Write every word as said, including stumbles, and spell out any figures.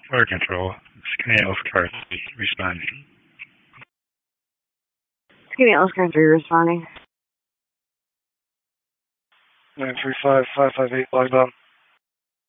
Fire control. Skinny Oscar three responding. Skinny Oscar three responding. nine three five, five five eight, logged on.